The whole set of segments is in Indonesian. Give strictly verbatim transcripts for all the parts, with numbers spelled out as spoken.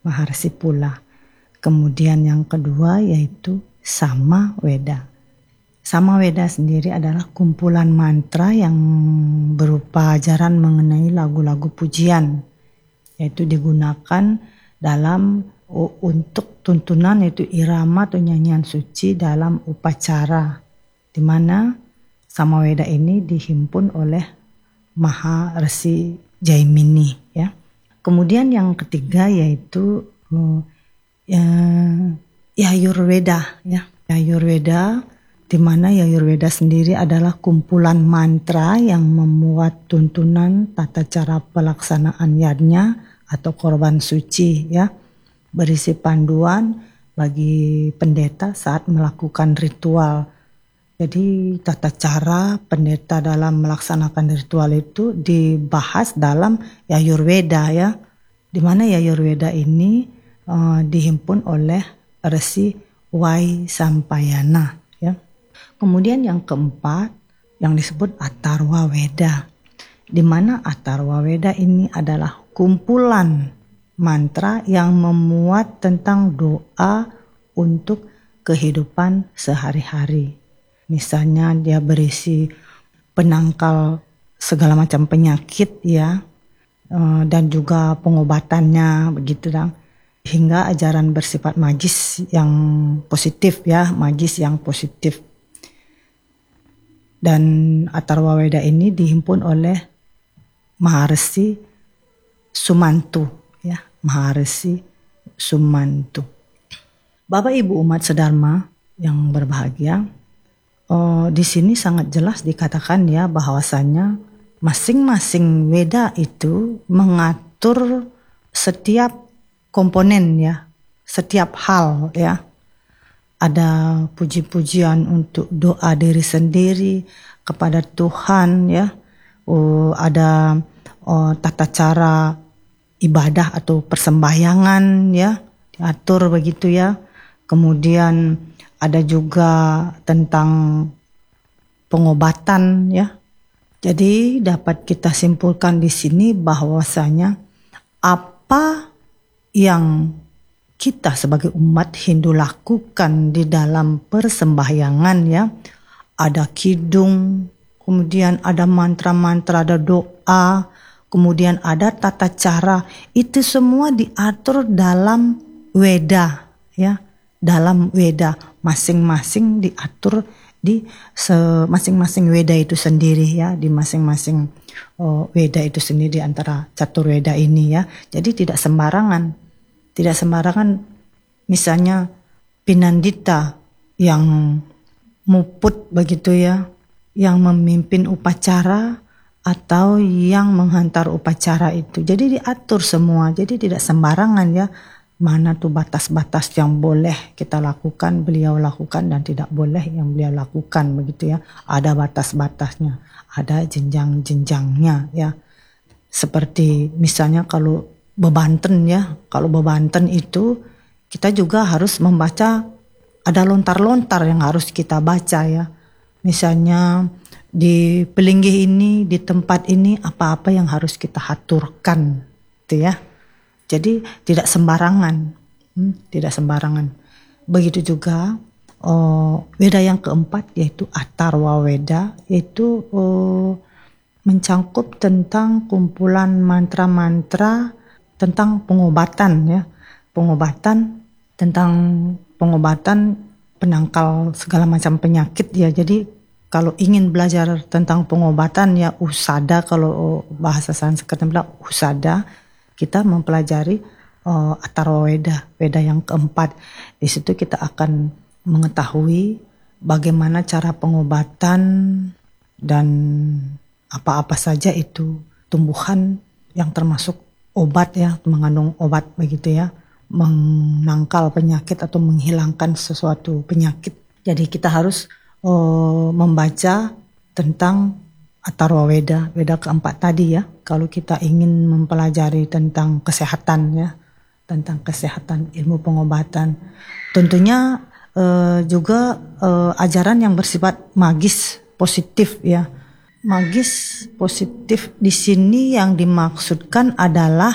Maharsi pula. Kemudian yang kedua yaitu Samaweda. Samaweda sendiri adalah kumpulan mantra yang berupa ajaran mengenai lagu-lagu pujian, yaitu digunakan dalam untuk tuntunan, yaitu irama atau nyanyian suci dalam upacara, di mana Samaweda ini dihimpun oleh Maharsi Jaimini, ya. Kemudian yang ketiga yaitu uh, ya, Yayurveda, ya. Yayurveda, di mana Yayurveda sendiri adalah kumpulan mantra yang memuat tuntunan tata cara pelaksanaan yajna atau korban suci, ya, berisi panduan bagi pendeta saat melakukan ritual. Jadi tata cara pendeta dalam melaksanakan ritual itu dibahas dalam Yayurveda, ya, di mana Yayurveda ini uh, dihimpun oleh Resi Vaisampayana, ya. Kemudian yang keempat yang disebut Atharva Veda, di mana Atharva Veda ini adalah kumpulan mantra yang memuat tentang doa untuk kehidupan sehari-hari. Misalnya dia berisi penangkal segala macam penyakit, ya, dan juga pengobatannya begitu, dan hingga ajaran bersifat magis yang positif, ya, magis yang positif. Dan Atharva Veda ini dihimpun oleh Maharsi Sumanto, ya, Maharsi Sumanto. Bapak Ibu umat sedharma yang berbahagia, oh, di sini sangat jelas dikatakan, ya, bahwasanya masing-masing Veda itu mengatur setiap komponen, ya, setiap hal, ya. Ada puji-pujian untuk doa diri sendiri kepada Tuhan, ya. Oh, ada oh, tata cara ibadah atau persembahyangan, ya, diatur begitu, ya. Kemudian ada juga tentang pengobatan, ya. Jadi dapat kita simpulkan di sini bahwasanya apa yang kita sebagai umat Hindu lakukan di dalam persembahyangan, ya, ada kidung, kemudian ada mantra-mantra, ada doa, kemudian ada tata cara, itu semua diatur dalam Weda, ya, dalam Weda, masing-masing diatur di masing-masing Weda itu sendiri, ya, di masing-masing oh, Weda itu sendiri antara catur Weda ini, ya. Jadi tidak sembarangan. Tidak sembarangan, misalnya Pinandita yang muput begitu, ya, yang memimpin upacara atau yang menghantar upacara itu. Jadi diatur semua, jadi tidak sembarangan, ya. Mana tuh batas-batas yang boleh kita lakukan, beliau lakukan, dan tidak boleh yang beliau lakukan begitu, ya. Ada batas-batasnya, ada jenjang-jenjangnya, ya. Seperti misalnya kalau bebanten, ya, kalau bebanten itu kita juga harus membaca, ada lontar-lontar yang harus kita baca, ya. Misalnya di pelinggih ini, di tempat ini apa-apa yang harus kita haturkan, gitu, ya. Jadi tidak sembarangan, hmm, tidak sembarangan. Begitu juga oh, Weda yang keempat yaitu Atharva Veda, yaitu oh, mencangkup tentang kumpulan mantra-mantra tentang pengobatan, ya, pengobatan tentang pengobatan penangkal segala macam penyakit, ya. Jadi kalau ingin belajar tentang pengobatan, ya, usada, kalau bahasa Sanskerta bilang usada, kita mempelajari uh, Atharva Veda, Veda yang keempat. Di situ kita akan mengetahui bagaimana cara pengobatan dan apa-apa saja itu tumbuhan yang termasuk obat, ya, mengandung obat begitu, ya, menangkal penyakit atau menghilangkan sesuatu penyakit. Jadi kita harus uh, membaca tentang Atharva Veda, Veda keempat tadi, ya, kalau kita ingin mempelajari tentang kesehatan, ya, tentang kesehatan, ilmu pengobatan. Tentunya uh, juga uh, ajaran yang bersifat magis positif, ya. Magis positif di sini yang dimaksudkan adalah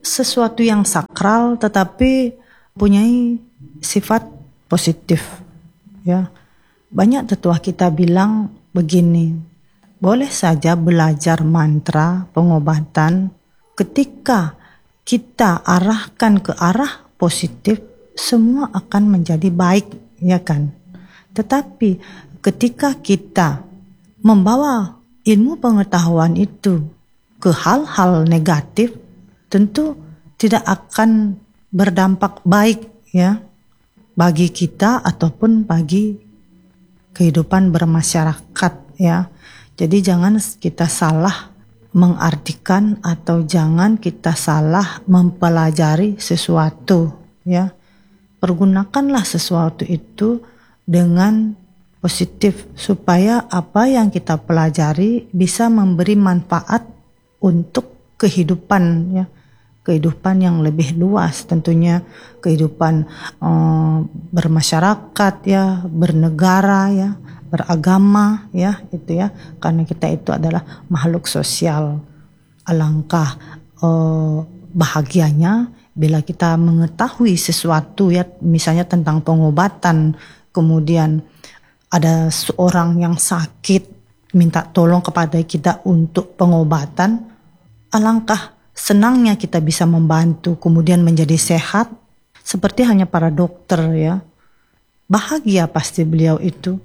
sesuatu yang sakral tetapi punyai sifat positif. Ya, banyak tetua kita bilang begini, boleh saja belajar mantra pengobatan, ketika kita arahkan ke arah positif, semua akan menjadi baik, ya kan? Tetapi ketika kita membawa ilmu pengetahuan itu ke hal-hal negatif, tentu tidak akan berdampak baik, ya, bagi kita ataupun bagi kehidupan bermasyarakat, ya. Jadi jangan kita salah mengartikan atau jangan kita salah mempelajari sesuatu, ya. Pergunakanlah sesuatu itu dengan positif supaya apa yang kita pelajari bisa memberi manfaat untuk kehidupan, ya. Kehidupan yang lebih luas, tentunya kehidupan eh, bermasyarakat, ya, bernegara, ya, beragama, ya, itu ya, karena kita itu adalah makhluk sosial. Alangkah eh, bahagianya bila kita mengetahui sesuatu, ya, misalnya tentang pengobatan, kemudian ada seorang yang sakit minta tolong kepada kita untuk pengobatan, alangkah senangnya kita bisa membantu kemudian menjadi sehat seperti hanya para dokter, ya. Bahagia pasti beliau itu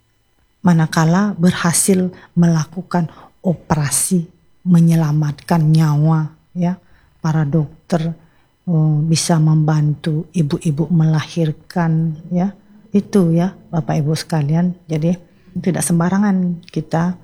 manakala berhasil melakukan operasi menyelamatkan nyawa, ya. Para dokter oh, bisa membantu ibu-ibu melahirkan, ya. Itu ya Bapak Ibu sekalian. Jadi tidak sembarangan kita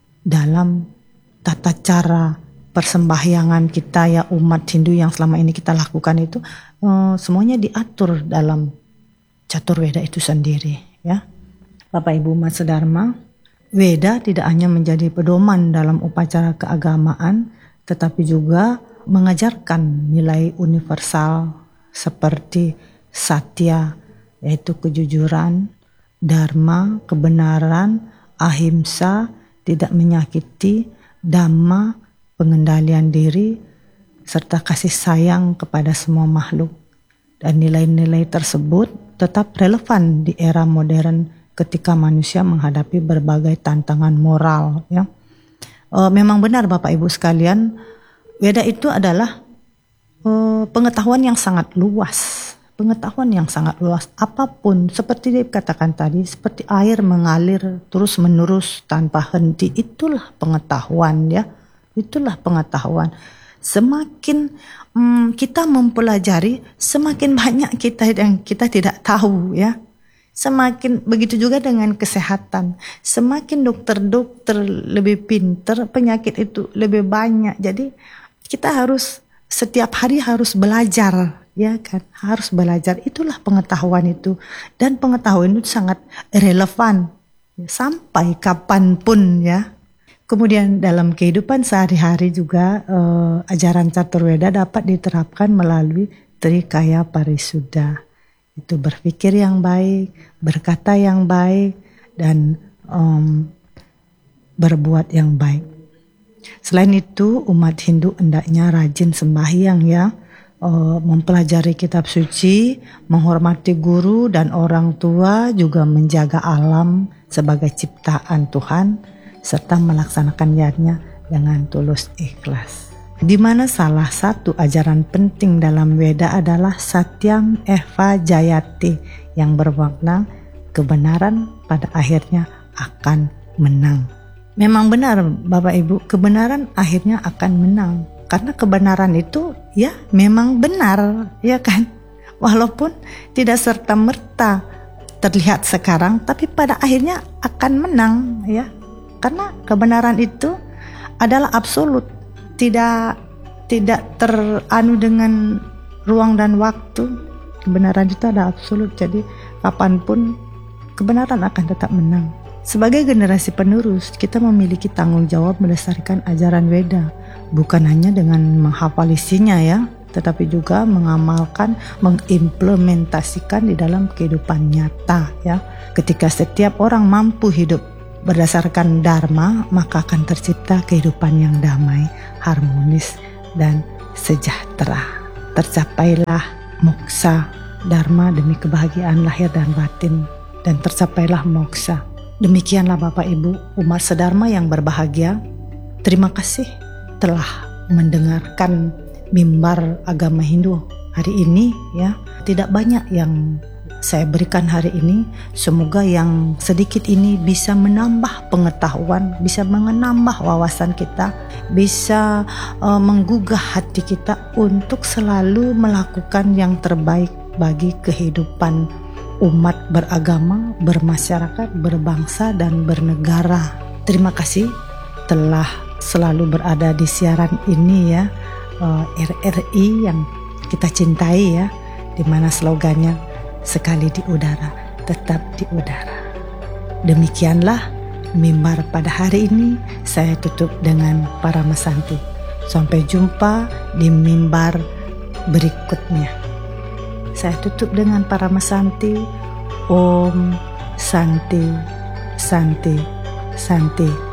dalam tata cara persembahyangan kita, ya, umat Hindu yang selama ini kita lakukan itu uh, semuanya diatur dalam catur Weda itu sendiri, ya. Bapak Ibu umat sedharma, Weda tidak hanya menjadi pedoman dalam upacara keagamaan, tetapi juga mengajarkan nilai universal seperti satya, yaitu kejujuran, dharma, kebenaran, ahimsa, tidak menyakiti, dhamma, pengendalian diri, serta kasih sayang kepada semua makhluk. Dan nilai-nilai tersebut tetap relevan di era modern ketika manusia menghadapi berbagai tantangan moral, ya. E, memang benar Bapak Ibu sekalian, Weda itu adalah e, pengetahuan yang sangat luas, pengetahuan yang sangat luas. Apapun seperti dikatakan tadi, seperti air mengalir terus menerus tanpa henti, itulah pengetahuan, ya. Itulah pengetahuan. Semakin hmm, kita mempelajari, semakin banyak kita yang kita tidak tahu, ya. Semakin begitu juga dengan kesehatan. Semakin dokter-dokter lebih pintar, penyakit itu lebih banyak. Jadi kita harus setiap hari harus belajar, ya kan? Harus belajar. Itulah pengetahuan itu. Dan pengetahuan itu sangat relevan sampai kapanpun, ya. Kemudian dalam kehidupan sehari-hari juga eh, ajaran catur Weda dapat diterapkan melalui Trikaya Parisuddha. Itu berpikir yang baik, berkata yang baik, dan um, berbuat yang baik. Selain itu, umat Hindu hendaknya rajin sembahyang, ya, uh, mempelajari kitab suci, menghormati guru dan orang tua, juga menjaga alam sebagai ciptaan Tuhan, serta melaksanakan yadnya dengan tulus ikhlas. Di mana salah satu ajaran penting dalam Weda adalah Satyam Eva Jayati, yang bermakna kebenaran pada akhirnya akan menang. Memang benar Bapak Ibu, kebenaran akhirnya akan menang. Karena kebenaran itu ya memang benar, ya kan? Walaupun tidak serta-merta terlihat sekarang, tapi pada akhirnya akan menang, ya. Karena kebenaran itu adalah absolut, tidak tidak teranu dengan ruang dan waktu. Kebenaran itu ada absolut, jadi kapanpun kebenaran akan tetap menang. Sebagai generasi penerus, kita memiliki tanggung jawab melestarikan ajaran Weda, bukan hanya dengan menghafal isinya, ya, tetapi juga mengamalkan, mengimplementasikan di dalam kehidupan nyata, ya. Ketika setiap orang mampu hidup berdasarkan dharma, maka akan tercipta kehidupan yang damai, harmonis, dan sejahtera. tercapailah moksa dharma demi kebahagiaan lahir dan batin, dan tercapailah moksa. Demikianlah Bapak Ibu umat sedharma yang berbahagia. Terima kasih telah mendengarkan mimbar agama Hindu hari ini ya. Tidak banyak yang saya berikan hari ini. Semoga yang sedikit ini bisa menambah pengetahuan, bisa menambah wawasan kita, bisa uh, menggugah hati kita untuk selalu melakukan yang terbaik bagi kehidupan umat beragama, bermasyarakat, berbangsa, dan bernegara. Terima kasih telah selalu berada di siaran ini ya, uh, R R I yang kita cintai ya, di mana slogannya sekali di udara, tetap di udara. Demikianlah mimbar pada hari ini. Saya tutup dengan Paramasanti. Sampai jumpa di mimbar berikutnya. Saya tutup dengan Paramasanti. Om Santi, Santi, Santi.